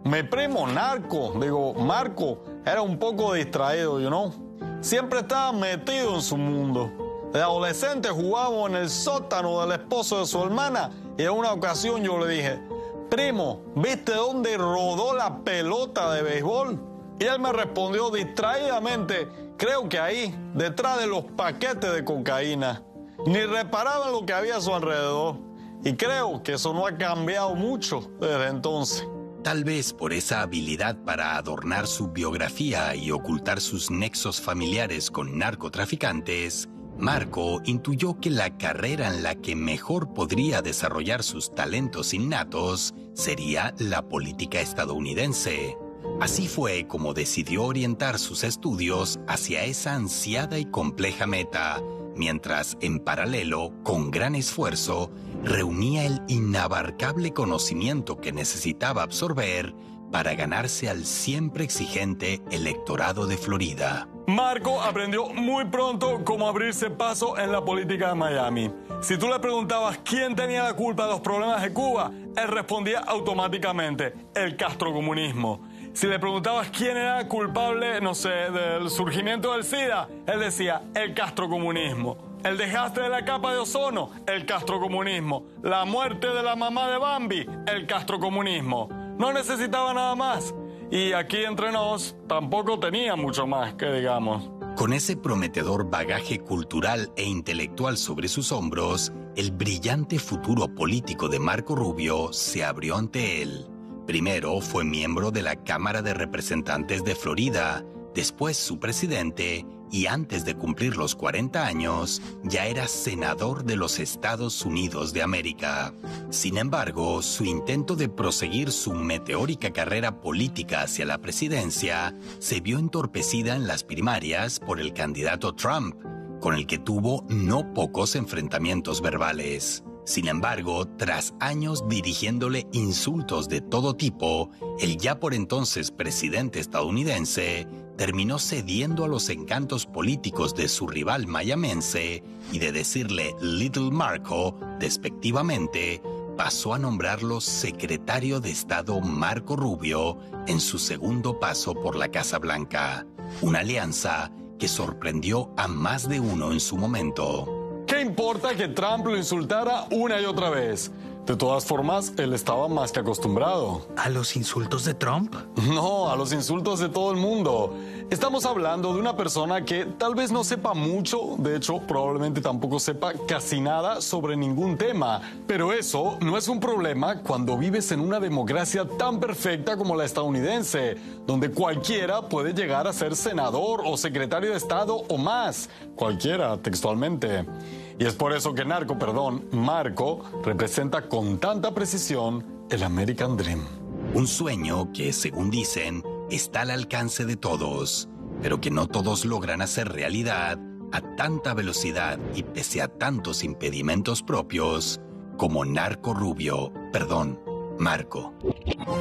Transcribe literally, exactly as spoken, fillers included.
mi primo Narco, digo, Marco, era un poco distraído, you know. Siempre estaba metido en su mundo. De adolescente jugábamos en el sótano del esposo de su hermana y en una ocasión yo le dije, primo, ¿viste dónde rodó la pelota de béisbol? Y él me respondió distraídamente, creo que ahí, detrás de los paquetes de cocaína. Ni reparaba en lo que había a su alrededor. Y creo que eso no ha cambiado mucho desde entonces. Tal vez por esa habilidad para adornar su biografía y ocultar sus nexos familiares con narcotraficantes, Marco intuyó que la carrera en la que mejor podría desarrollar sus talentos innatos sería la política estadounidense. Así fue como decidió orientar sus estudios hacia esa ansiada y compleja meta, mientras en paralelo, con gran esfuerzo, reunía el inabarcable conocimiento que necesitaba absorber para ganarse al siempre exigente electorado de Florida. Marco aprendió muy pronto cómo abrirse paso en la política de Miami. Si tú le preguntabas quién tenía la culpa de los problemas de Cuba, él respondía automáticamente, el castrocomunismo. Si le preguntabas quién era culpable, no sé, del surgimiento del SIDA, él decía, el castrocomunismo. El desgaste de la capa de ozono, el castrocomunismo. La muerte de la mamá de Bambi, el castrocomunismo. No necesitaba nada más. Y aquí entre nos, tampoco tenía mucho más, que digamos. Con ese prometedor bagaje cultural e intelectual sobre sus hombros, el brillante futuro político de Marco Rubio se abrió ante él. Primero fue miembro de la Cámara de Representantes de Florida, después su presidente, y antes de cumplir los cuarenta años, ya era senador de los Estados Unidos de América. Sin embargo, su intento de proseguir su meteórica carrera política hacia la presidencia se vio entorpecida en las primarias por el candidato Trump, con el que tuvo no pocos enfrentamientos verbales. Sin embargo, tras años dirigiéndole insultos de todo tipo, el ya por entonces presidente estadounidense terminó cediendo a los encantos políticos de su rival mayamense y de decirle Little Marco despectivamente, pasó a nombrarlo secretario de Estado Marco Rubio en su segundo paso por la Casa Blanca. Una alianza que sorprendió a más de uno en su momento. ¿Qué importa que Trump lo insultara una y otra vez? De todas formas, él estaba más que acostumbrado. ¿A los insultos de Trump? No, a los insultos de todo el mundo. Estamos hablando de una persona que tal vez no sepa mucho, de hecho, probablemente tampoco sepa casi nada sobre ningún tema. Pero eso no es un problema cuando vives en una democracia tan perfecta como la estadounidense, donde cualquiera puede llegar a ser senador o secretario de Estado o más. Cualquiera, textualmente. Y es por eso que Narco, perdón, Marco, representa con tanta precisión el American Dream. Un sueño que, según dicen, está al alcance de todos, pero que no todos logran hacer realidad a tanta velocidad y pese a tantos impedimentos propios como Narco Rubio, perdón, Marco.